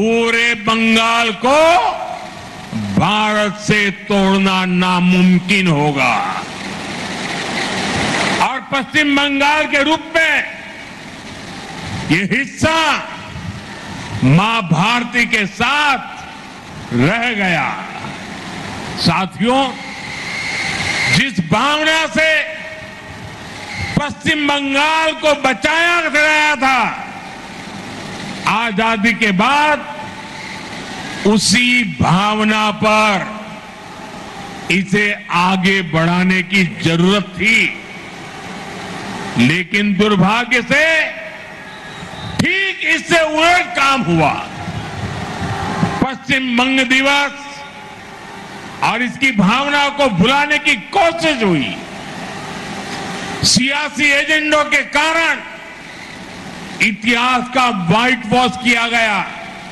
पूरे बंगाल को भारत से तोड़ना नामुमकिन होगा और पश्चिम बंगाल के रूप में ये हिस्सा मां भारती के साथ रह गया। साथियों, जिस भावना से पश्चिम बंगाल को बचाया गया था, आजादी के बाद उसी भावना पर इसे आगे बढ़ाने की जरूरत थी, लेकिन दुर्भाग्य से ठीक इससे उलट काम हुआ। पश्चिम बंग दिवस और इसकी भावना को भुलाने की कोशिश हुई। सियासी एजेंडों के कारण इतिहास का व्हाइट वॉश किया गया।